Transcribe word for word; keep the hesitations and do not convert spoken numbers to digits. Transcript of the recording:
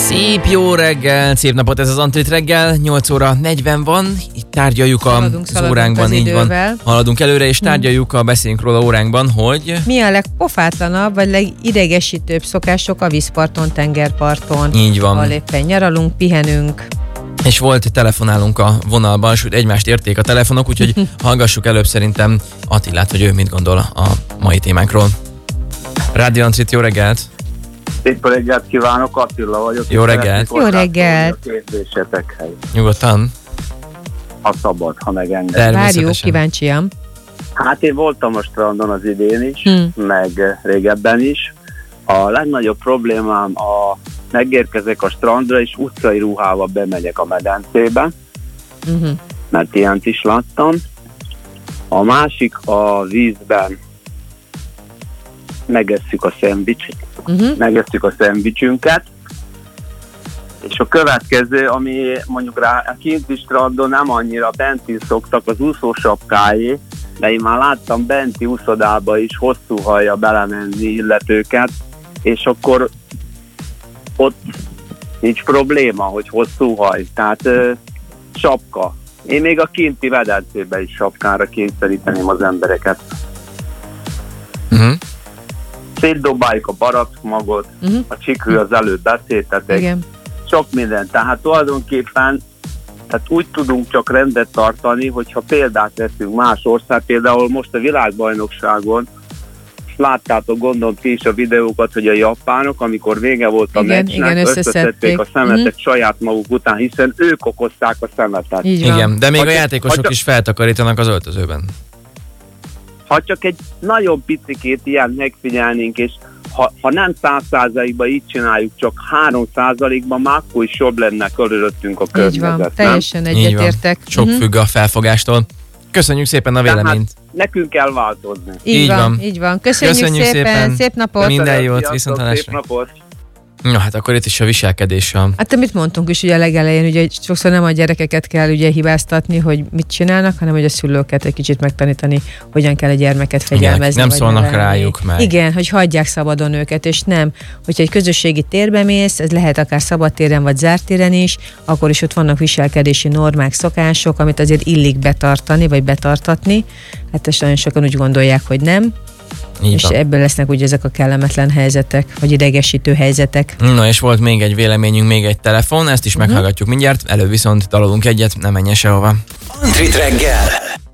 Szép jó reggel, szép napot, ez az Antrit reggel, nyolc óra negyven van, itt tárgyaljuk szaladunk, a, az óránkban, az így van. Haladunk előre, és tárgyaljuk hmm. a beszélünk róla óránkban, hogy... Mi a legpofátlanabb, vagy legidegesítőbb szokások a vízparton, tengerparton? Így van. Ahol éppen nyaralunk, pihenünk. És volt, telefonálunk a vonalban, sőt egymást érték a telefonok, úgyhogy hallgassuk előbb szerintem Attilát, hogy ő mit gondol a mai témánkról. Rádió Antrit, jó reggelt! Szép reggelt kívánok, Attila vagyok. Jó reggelt! Jó reggelt! A kérdésetekhez. Nyugodtan. Ha szabad, ha megengedem. Várjuk, kíváncsian. Hát én voltam a strandon az idén is, Hmm. meg régebben is. A legnagyobb problémám a megérkezek a strandra, és utcai ruhával bemegyek a medencébe, Uh-huh. mert ilyent is láttam. A másik a vízben megesszük a szendvicsit, Uh-huh. megesszük a szendvicsünket, és a következő, ami mondjuk rá a kinti strandon nem annyira, bentin szoktak az úszósapkáé, de én már láttam benti úszodába is hosszú hajja belemenni illetőket, és akkor ott nincs probléma, hogy hosszú haj, tehát ö, sapka. Én még a kinti medencébe is sapkára kényszeríteném az embereket. Uh-huh. Szétdobáljuk a barackmagot, Uh-huh. a csikről az előbb beszéltetek, Igen. sok minden. Tehát tulajdonképpen tehát úgy tudunk csak rendet tartani, hogyha példát veszünk más ország, például most a világbajnokságon, láttátok, gondolom ti is a videókat, hogy a japánok, amikor vége volt a Igen, meccsnek, igen, összeszedték összeszedték a szemetet Mhm. saját maguk után, hiszen ők okozták a szemetet. Így van. Igen, de még Ha a csak- játékosok ha csak- is feltakarítanak az öltözőben. Ha csak egy nagyon picikét ilyen megfigyelnénk, és ha, ha nem száz százalékban így csináljuk, csak három százalékban, már akkor is jobb lenne körülöttünk a Így környezet. van, nem? teljesen Így van. egyetértek. Sok Mhm. függ a felfogástól. Köszönjük szépen a Tehát véleményt. nekünk kell változni. Így, Így van, van. így van. Köszönjük, Köszönjük szépen, szépen. szép napot! Minden jót, Sziasztok, viszonthallásra. szép napot! Ja, hát akkor itt is a viselkedés a... Hát amit mondtunk is ugye a legelején, ugye sokszor nem a gyerekeket kell ugye hibáztatni, hogy mit csinálnak, hanem hogy a szülőket egy kicsit megtanítani, hogyan kell a gyermeket fegyelmezni. nem vagy szólnak nevelni. rájuk meg. Igen, hogy hagyják szabadon őket, és nem, hogyha egy közösségi térbe mész, ez lehet akár szabadtéren vagy zárt téren is, akkor is ott vannak viselkedési normák, szokások, amit azért illik betartani, vagy betartatni. Hát ezt nagyon sokan úgy gondolják, hogy nem. Így És van. ebből lesznek ugye ezek a kellemetlen helyzetek, vagy idegesítő helyzetek. Na és volt még egy véleményünk, még egy telefon, ezt is meghallgatjuk mindjárt, előbb viszont dalolunk egyet, ne menjen sehova. Antrit reggel!